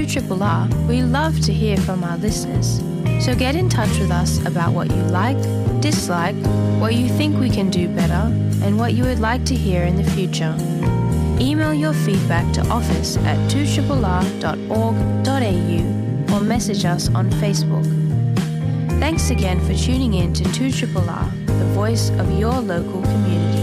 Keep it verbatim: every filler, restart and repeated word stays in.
R R, we love to hear from our listeners. So get in touch with us about what you like, dislike, what you think we can do better, and what you would like to hear in the future. Email your feedback to office at two R R R dot org dot a u or message us on Facebook. Thanks again for tuning in to two R R R, the voice of your local community.